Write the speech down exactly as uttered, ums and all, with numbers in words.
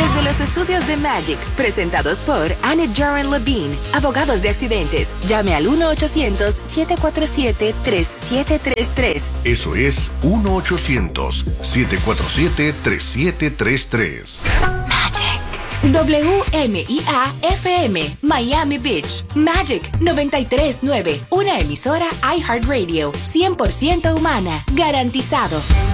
Desde los estudios de Magic, presentados por Annette Jaren Levine, abogados de accidentes. Llame al uno ochocientos, siete cuatro siete, tres siete tres tres. Eso es uno ochocientos, siete cuatro siete, tres siete tres tres. Magic. W M I A F M, Miami Beach. Magic noventa y tres punto nueve, una emisora iHeartRadio, cien por ciento humana, garantizado.